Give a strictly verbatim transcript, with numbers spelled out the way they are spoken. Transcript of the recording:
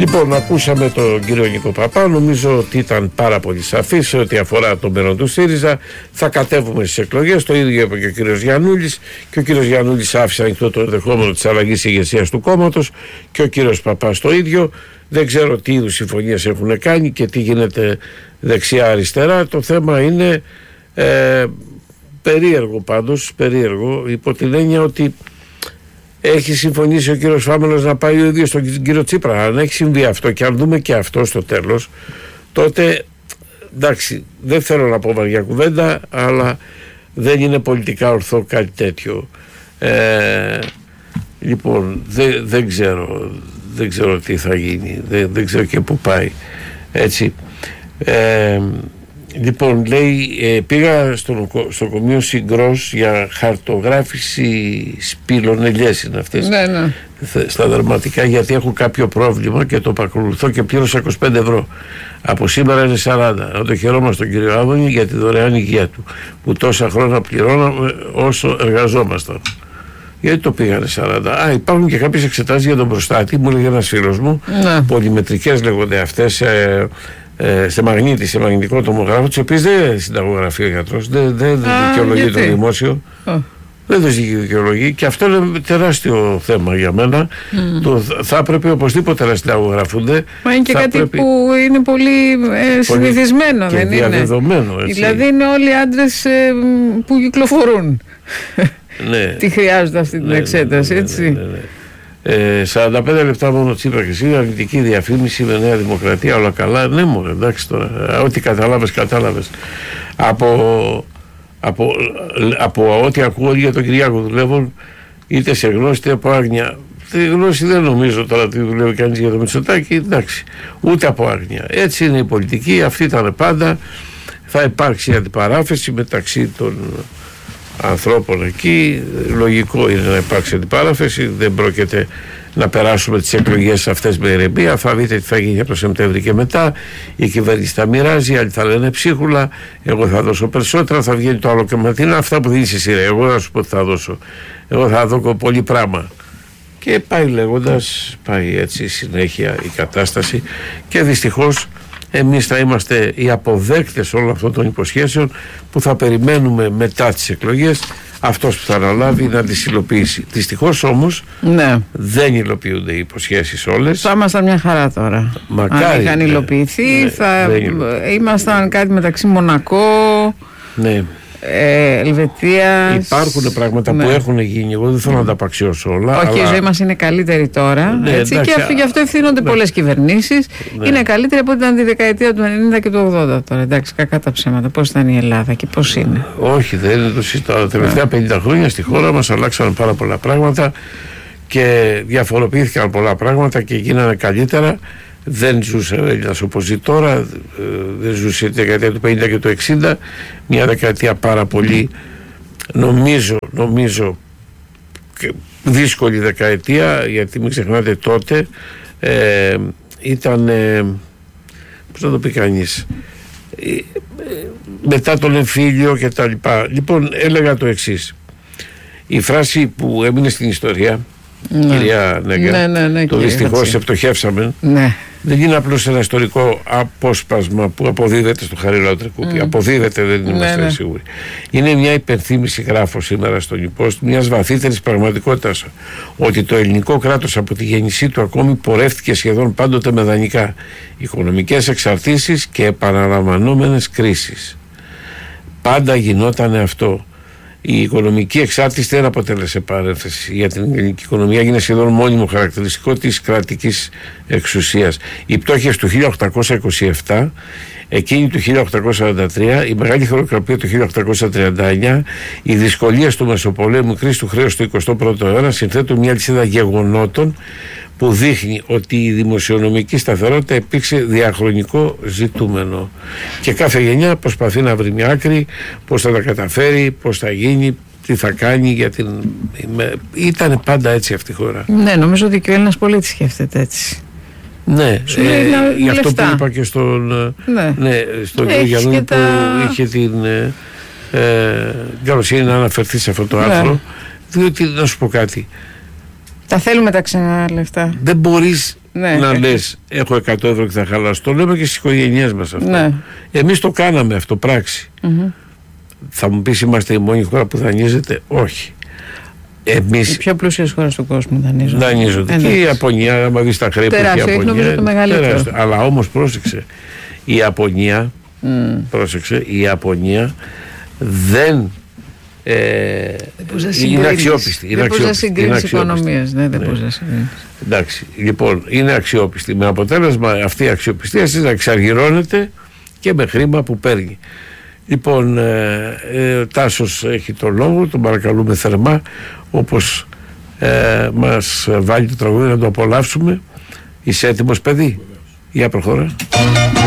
Λοιπόν, ακούσαμε τον κύριο Νίκο Παπά. Νομίζω ότι ήταν πάρα πολύ σαφή σε ό,τι αφορά τον μέλλον του ΣΥΡΙΖΑ. Θα κατέβουμε στις εκλογές. Το ίδιο είπε και ο κύριος Γιαννούλης. Και ο κύριος Γιαννούλης άφησε ανοιχτό το ενδεχόμενο της αλλαγής ηγεσίας του κόμματος. Και ο κύριος Παπάς το ίδιο. Δεν ξέρω τι είδους συμφωνίες έχουν κάνει και τι γίνεται δεξιά-αριστερά. Το θέμα είναι ε, περίεργο πάντως. Περίεργο υπό την έννοια ότι έχει συμφωνήσει ο κύριος Φάμελος να πάει ο ίδιος στον κύριο Τσίπρα. Αν έχει συμβεί αυτό και αν δούμε και αυτό στο τέλος, τότε εντάξει, δεν θέλω να πω βαριά κουβέντα, αλλά δεν είναι πολιτικά ορθό κάτι τέτοιο. Ε, λοιπόν, δεν, δεν ξέρω, δεν ξέρω τι θα γίνει, δεν, δεν ξέρω και πού πάει. Έτσι. Ε, Λοιπόν, λέει, ε, πήγα στο, νοκο, στο κομείο Συγκρός για χαρτογράφηση σπήλων, ελιές είναι αυτές, ναι, ναι. στα δερματικά, γιατί έχω κάποιο πρόβλημα και το παρακολουθώ και πλήρωσα είκοσι πέντε ευρώ. Από σήμερα είναι σαράντα. Να το χαιρόμαστε τον κύριο Άδωνη για τη δωρεάν υγεία του, που τόσα χρόνια πληρώναμε όσο εργαζόμασταν. Γιατί το πήγανε σαράντα. Α, υπάρχουν και κάποιες εξετάσεις για τον προστάτη, μου έλεγε ένας φίλος μου, ναι. Πολυμετρικές λέγονται αυτές, ε, Ε, σε μαγνήτη, σε μαγνητικό τομογράφο, τις οποίες δεν συνταγογραφεί ο γιατρός, δεν, δεν δικαιολογεί το δημόσιο. Α. Δεν το δικαιολογεί και αυτό είναι τεράστιο θέμα για μένα. Mm. Το, θα έπρεπε οπωσδήποτε να συνταγογραφούνται. Μα είναι και κάτι πρέπει... που είναι πολύ ε, συνηθισμένο, και δεν είναι? Διαδεδομένο, έτσι. Δηλαδή είναι όλοι οι άντρες ε, που κυκλοφορούν. Ναι. Τι χρειάζονται αυτή την ναι, εξέταση, ναι, ναι, έτσι. Ναι, ναι, ναι. Ε, σαράντα πέντε λεπτά μόνο Τσίπρα και εσύ, αρνητική διαφήμιση με Νέα Δημοκρατία, όλα καλά. Ναι, μου εντάξει τώρα. Ό,τι κατάλαβες, κατάλαβες. Από, από, από ό,τι ακούω για τον Κυριάκο δουλεύουν είτε σε γνώση είτε από άγνοια. Τη γνώση δεν νομίζω τώρα ότι δουλεύει κανείς για το Μητσοτάκη, εντάξει. Ούτε από άγνοια. Έτσι είναι η πολιτική, αυτή ήταν πάντα. Θα υπάρξει αντιπαράθεση μεταξύ των ανθρώπων εκεί. Λογικό είναι να υπάρξει αντιπαράθεση. Δεν πρόκειται να περάσουμε τις εκλογές αυτές με ηρεμία. Θα δείτε τι θα γίνει από το Σεπτέμβρη και μετά. Η κυβέρνηση θα μοιράζει, άλλοι θα λένε ψίχουλα. Εγώ θα δώσω περισσότερα. Θα βγαίνει το άλλο κομμάτι. Είναι αυτά που δίνεις εσύ. Εγώ να σου πω τι θα δώσω. Εγώ θα δώσω πολύ πράγμα. Και πάει λέγοντας, πάει έτσι συνέχεια η κατάσταση. Και δυστυχώς εμείς θα είμαστε οι αποδέκτες όλων αυτών των υποσχέσεων που θα περιμένουμε μετά τις εκλογές αυτός που θα αναλάβει να τις υλοποιήσει. Δυστυχώς όμως ναι. δεν υλοποιούνται οι υποσχέσεις όλες. Θα ήμασταν μια χαρά τώρα. Μακάρι. Αν είχαν υλοποιηθεί ναι, θα ήμασταν κάτι μεταξύ Μονακό, ναι. Ε, Ελβετία. Υπάρχουν πράγματα ναι. που έχουν γίνει. Εγώ δεν θέλω να τα απαξιώσω όλα. Όχι, αλλά... η ζωή μας είναι καλύτερη τώρα. Ναι, έτσι, εντάξει, και αυτό, γι' αυτό ευθύνονται ναι. πολλές κυβερνήσεις. Ναι. Είναι καλύτερη από ό,τι ήταν τη δεκαετία του ενενήντα και του ογδόντα τώρα. Εντάξει, κακά τα ψέματα. Πώς ήταν η Ελλάδα και πώς είναι. Όχι, δεν είναι το συζητάω. Τα τελευταία πενήντα χρόνια στη χώρα μας αλλάξαν πάρα πολλά πράγματα και διαφοροποιήθηκαν πολλά πράγματα και γίνανε καλύτερα. Δεν ζούσε ο Έλληνας όπως ζει τώρα, δεν ζούσε τη δεκαετία του πενήντα και του εξήντα, μια δεκαετία πάρα πολύ, νομίζω, νομίζω δύσκολη δεκαετία, γιατί μην ξεχνάτε τότε ε, ήταν, ε, πώς να το πει κανείς, ε, μετά τον εμφύλιο και τα λοιπά. Λοιπόν, έλεγα το εξής, η φράση που έμεινε στην ιστορία, ναι. κυρία Νέγκα, ναι, ναι, ναι, το δυστυχώς ευτοχεύσαμε, ναι. δεν είναι απλώς ένα ιστορικό απόσπασμα που αποδίδεται στο Χαρίλαο Τρικούπη. Mm. Αποδίδεται, δεν είμαστε ναι, ναι. σίγουροι. Είναι μια υπενθύμηση, γράφω σήμερα στον Υπόστ, μιας βαθύτερης πραγματικότητας. Ότι το ελληνικό κράτος από τη γέννησή του ακόμη πορεύτηκε σχεδόν πάντοτε με δανεικά, οικονομικές εξαρτήσεις και επαναλαμβανόμενες κρίσεις. Πάντα γινόταν αυτό. Η οικονομική εξάρτηση δεν αποτέλεσε παρένθεση. Για την ελληνική οικονομία έγινε σχεδόν μόνιμο χαρακτηριστικό της κρατικής εξουσίας. Οι πτώχες του χίλια οκτακόσια είκοσι επτά, εκείνη του χίλια οκτακόσια σαράντα τρία, η μεγάλη χρεοκοπία του χίλια οκτακόσια τριάντα εννιά, οι δυσκολίες του Μεσοπολέμου, η κρίση του χρέους του εικοστό πρώτο αιώνα συνθέτουν μια λυσίδα γεγονότων που δείχνει ότι η δημοσιονομική σταθερότητα υπήρξε διαχρονικό ζητούμενο. Και κάθε γενιά προσπαθεί να βρει μια άκρη, πώς θα τα καταφέρει, πώς θα γίνει, τι θα κάνει για την... Ήταν πάντα έτσι αυτή η χώρα. Ναι, νομίζω ότι και ο Έλληνας πολίτης σκέφτεται έτσι. Ναι, ε, γι' αυτό που είπα και στον, ναι. Ναι, στον κύριο Γιαννούλη που τα... είχε την ε, ε, καλοσύνη να αναφερθεί σε αυτό το άρθρο, ναι. διότι να σου πω κάτι. Τα θέλουμε τα ξένα λεφτά. Δεν μπορείς Ναι. Να λες έχω εκατό ευρώ και θα χαλάσω. Το λέμε και στις οικογένειές μας αυτό. Ναι. Εμείς το κάναμε αυτό πράξη. Mm-hmm. Θα μου πεις είμαστε η μόνη χώρα που δανείζεται? Όχι. Εμείς... Οι πιο πλούσιες χώρες του κόσμου δανείζονται. Δανείζονται. Και η Ιαπωνία, άμα δεις τα χρέη που έχει η Ιαπωνία. Νομίζω το μεγαλύτερο. Αλλά όμως πρόσεξε, η Ιαπωνία, mm. πρόσεξε, η Ιαπωνία δεν, ε, είναι αξιόπιστη. Δεν μπορεί να συγκρίνεις οικονομίες. Δεν μπορεί να συγκρίνεις. Εντάξει, λοιπόν, είναι αξιόπιστη. Με αποτέλεσμα αυτή η αξιοπιστία να εξαργυρώνεται και με χρήμα που παίρνει. Λοιπόν, ε, ε, Τάσος έχει το λόγο, τον παρακαλούμε θερμά, όπως ε, μας βάλει το τραγούδι να το απολαύσουμε. Είσαι έτοιμος, παιδί? Για προχώρα.